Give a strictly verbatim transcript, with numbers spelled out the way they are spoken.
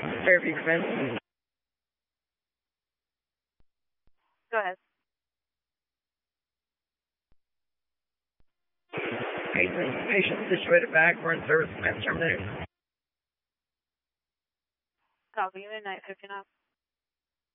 Fairview Defense. Go ahead. Patient, patient situated back, we're in service, mass terminated. Copy, midnight fifty-nine.